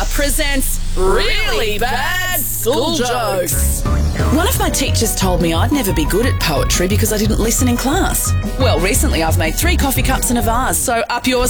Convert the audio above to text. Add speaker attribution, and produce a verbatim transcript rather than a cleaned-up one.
Speaker 1: presents Really Bad School Jokes. One of my teachers told me I'd never be good at poetry because I didn't listen in class. Well, recently I've made three coffee cups and a vase, so up yours